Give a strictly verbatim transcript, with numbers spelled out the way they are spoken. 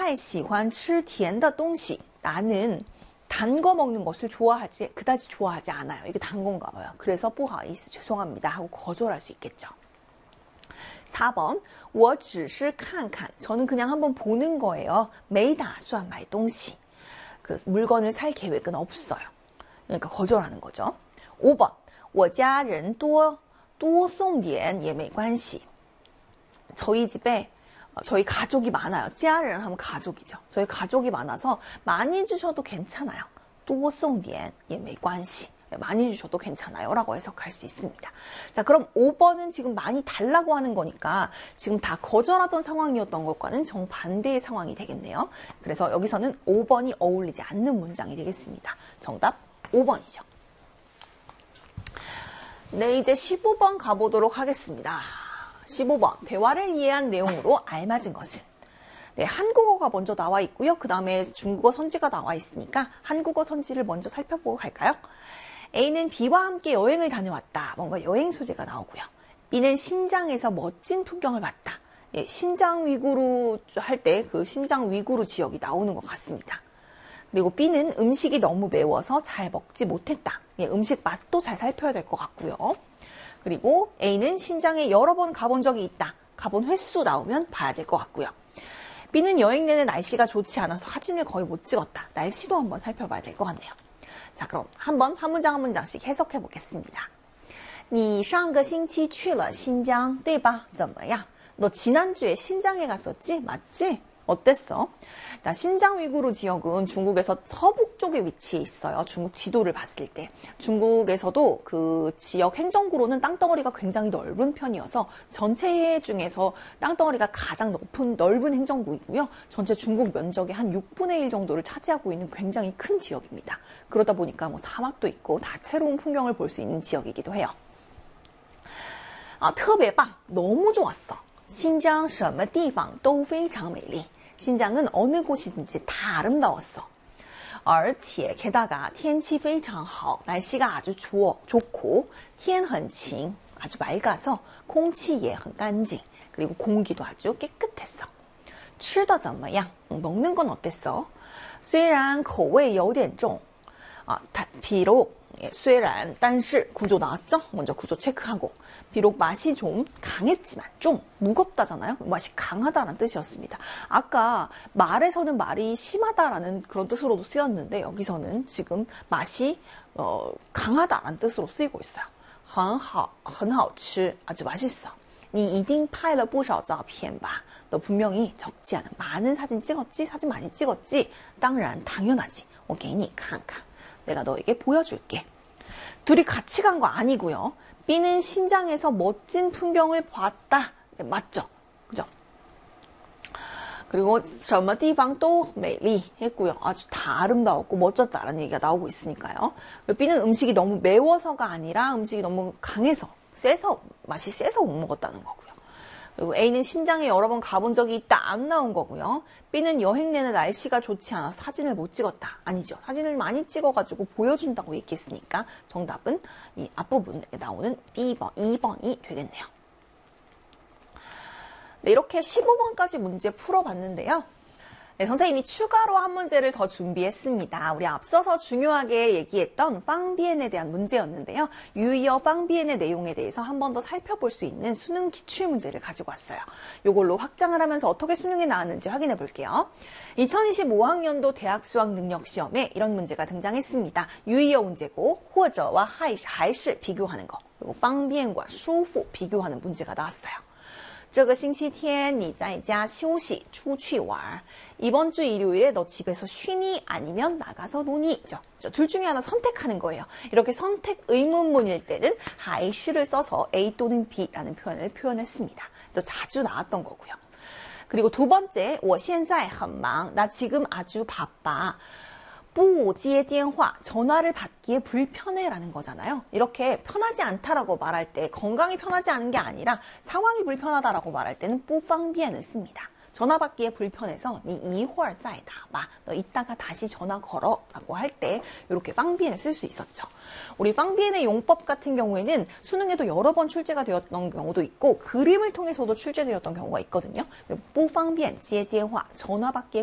太喜欢吃甜的东西. 나는 단 거 먹는 것을 좋아하지, 그다지 좋아하지 않아요. 이게 단 건가 봐요. 그래서 不好意思, 죄송합니다 하고 거절할 수 있겠죠. 사 번, 我只是看看. 저는 그냥 한번 보는 거예요. 没打算买东西. 그 물건을 살 계획은 없어요. 그러니까 거절하는 거죠. 오 번, 我家人多多送点也没关系. 저희 집에 저희 가족이 많아요. 찌아르는 하면 가족이죠. 저희 가족이 많아서 많이 주셔도 괜찮아요. 多送点也没关系. 많이 주셔도 괜찮아요 라고 해석할 수 있습니다. 자, 그럼 오 번은 지금 많이 달라고 하는 거니까 지금 다 거절하던 상황이었던 것과는 정반대의 상황이 되겠네요. 그래서 여기서는 오 번이 어울리지 않는 문장이 되겠습니다. 정답 오 번이죠. 네, 이제 십오 번 가보도록 하겠습니다. 십오 번, 대화를 이해한 내용으로 알맞은 것은. 네, 한국어가 먼저 나와 있고요. 그 다음에 중국어 선지가 나와 있으니까 한국어 선지를 먼저 살펴보고 갈까요? A는 B와 함께 여행을 다녀왔다. 뭔가 여행 소재가 나오고요. B는 신장에서 멋진 풍경을 봤다. 예, 신장 위구르 할 때 그 신장 위구르 지역이 나오는 것 같습니다. 그리고 B는 음식이 너무 매워서 잘 먹지 못했다. 예, 음식 맛도 잘 살펴야 될 것 같고요. 그리고 A는 신장에 여러 번 가본 적이 있다. 가본 횟수 나오면 봐야 될 것 같고요. B는 여행 내내 날씨가 좋지 않아서 사진을 거의 못 찍었다. 날씨도 한번 살펴봐야 될 것 같네요. 자, 그럼 한번 한 문장 한 문장씩 해석해 보겠습니다. 你上个星期去了新疆对吧怎么样? 너 지난주에 신장에 갔었지? 맞지? 어땠어? 자, 신장 위구르 지역은 중국에서 서북 쪽에 위치해 있어요. 중국 지도를 봤을 때. 중국에서도 그 지역 행정구로는 땅덩어리가 굉장히 넓은 편이어서 전체 중에서 땅덩어리가 가장 높은 넓은 행정구이고요. 전체 중국 면적의 한 육분의 일 정도를 차지하고 있는 굉장히 큰 지역입니다. 그러다 보니까 뭐 사막도 있고 다채로운 풍경을 볼 수 있는 지역이기도 해요. 아, 特别棒, 너무 좋았어. 新疆什么地方都非常美丽. 신장은 어느 곳이든지 다 아름다웠어. 而且 게다가 天气非常好, 날씨가 아주 좋, 좋고 天很晴, 아주 맑아서 空气也很干净, 그리고 공기도 아주 깨끗했어. 吃的怎么样? 먹는 건 어땠어? 虽然口味有点重, 아, 다, 비록 예, 虽然, 但是 구조 나왔죠? 먼저 구조 체크하고. 비록 맛이 좀 강했지만 좀 무겁다잖아요. 맛이 강하다는 뜻이었습니다. 아까 말에서는 말이 심하다라는 그런 뜻으로도 쓰였는데 여기서는 지금 맛이 어, 강하다라는 뜻으로 쓰이고 있어요. 很好,很好吃, 아주 맛있어. 你一定拍了不少照片吧? 너 분명히 적지 않은 많은 사진 찍었지? 사진 많이 찍었지? 当然, 당연하지. 我给你看看. 내가 너에게 보여줄게. 둘이 같이 간 거 아니고요. B는 신장에서 멋진 풍경을 봤다. 네, 맞죠? 그죠? 그리고 什么地方都美丽 했고요. 아주 다 아름다웠고 멋졌다라는 얘기가 나오고 있으니까요. B는 음식이 너무 매워서가 아니라 음식이 너무 강해서, 세서, 맛이 세서 못 먹었다는 거고요. 그리고 A는 신장에 여러 번 가본 적이 있다. 안 나온 거고요. B는 여행 내내 날씨가 좋지 않아서 사진을 못 찍었다. 아니죠. 사진을 많이 찍어가지고 보여준다고 얘기했으니까 정답은 이 앞부분에 나오는 B 번, 이 번이 되겠네요. 네, 이렇게 십오 번까지 문제 풀어봤는데요. 네, 선생님이 추가로 한 문제를 더 준비했습니다. 우리 앞서서 중요하게 얘기했던 빵비엔에 대한 문제였는데요. 유의어 빵비엔의 내용에 대해서 한 번 더 살펴볼 수 있는 수능 기출문제를 가지고 왔어요. 이걸로 확장을 하면서 어떻게 수능에 나왔는지 확인해 볼게요. 이천이십오 학년도 대학 수학 능력 시험에 이런 문제가 등장했습니다. 유의어 문제고, 或者와 还是 비교하는 거, 그리고 빵비엔과 舒服 비교하는 문제가 나왔어요. 这个星期天你在家休息出去玩 이번 주 일요일에 너 집에서 쉬니 아니면 나가서 노니? 둘 중에 하나 선택하는 거예요. 이렇게 선택 의문문일 때는 还是를 써서 A 또는 B라는 표현을 표현했습니다. 또 자주 나왔던 거고요. 그리고 두 번째, 我现在很忙, 나 지금 아주 바빠. 不接电话, 전화를 받기에 불편해 라는 거잖아요. 이렇게 편하지 않다라고 말할 때 건강이 편하지 않은 게 아니라 상황이 불편하다라고 말할 때는 不方便을 씁니다. 전화 받기에 불편해서 你一会儿再打吧, 너 이따가 다시 전화 걸어 라고 할 때 이렇게 方便을 쓸 수 있었죠. 우리 方便의 용법 같은 경우에는 수능에도 여러 번 출제가 되었던 경우도 있고 그림을 통해서도 출제되었던 경우가 있거든요. 不方便接电话, 전화 받기에